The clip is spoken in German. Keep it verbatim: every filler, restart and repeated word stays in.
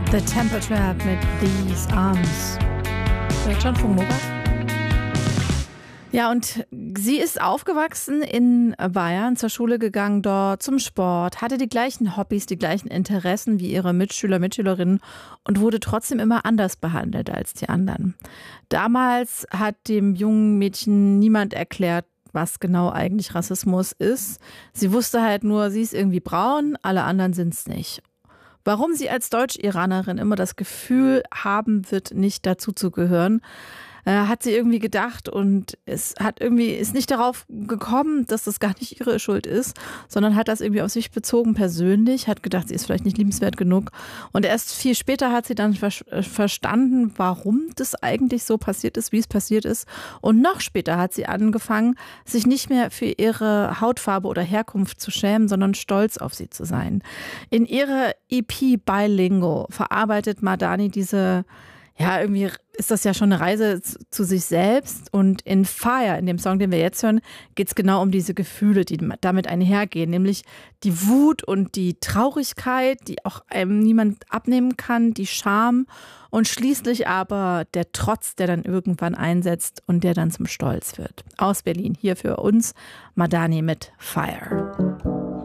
The Temper Trap mit These Arms. Deutschlandfunk Nova. Ja, und sie ist aufgewachsen in Bayern, zur Schule gegangen dort, zum Sport, hatte die gleichen Hobbys, die gleichen Interessen wie ihre Mitschüler, Mitschülerinnen und wurde trotzdem immer anders behandelt als die anderen. Damals hat dem jungen Mädchen niemand erklärt, was genau eigentlich Rassismus ist. Sie wusste halt nur, sie ist irgendwie braun, alle anderen sind es nicht. Warum sie als Deutsch-Iranerin immer das Gefühl haben wird, nicht dazuzugehören, hat sie irgendwie gedacht und es hat irgendwie ist nicht darauf gekommen, dass das gar nicht ihre Schuld ist, sondern hat das irgendwie auf sich bezogen persönlich, hat gedacht, sie ist vielleicht nicht liebenswert genug. Und erst viel später hat sie dann ver- verstanden, warum das eigentlich so passiert ist, wie es passiert ist. Und noch später hat sie angefangen, sich nicht mehr für ihre Hautfarbe oder Herkunft zu schämen, sondern stolz auf sie zu sein. In ihrer E P Bilingo verarbeitet Madani diese Ja, irgendwie ist das ja schon eine Reise zu sich selbst. Und in Fire, in dem Song, den wir jetzt hören, geht es genau um diese Gefühle, die damit einhergehen. Nämlich die Wut und die Traurigkeit, die auch einem niemand abnehmen kann, die Scham und schließlich aber der Trotz, der dann irgendwann einsetzt und der dann zum Stolz wird. Aus Berlin, hier für uns Madani mit Fire.